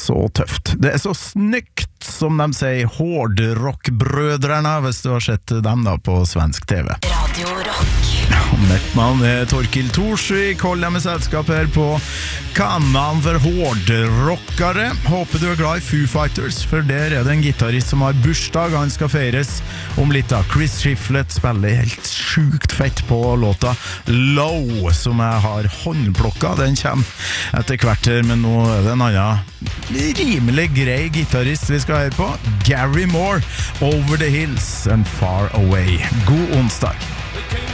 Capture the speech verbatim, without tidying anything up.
så tøft. Det er så snykt, som de sier, hårdrockbrødrene, hvis du har sett dem da på svensk T V. Radio Rock. Mitt navn er Torkil Torsvik, holder med selskap her på kanalen for hårdrockere. Håper du er glad i Foo Fighters, for der er det en gitarist som har bursdag. Han skal feires om litt da. Chris Shiflett spiller helt sjukt fett på låta Low, som jeg har håndplukket. Den kommer etter hvert her, men nå er det en annen rimelig grei gitarist vi skal høre på. Gary Moore, Over the Hills and Far Away. God onsdag.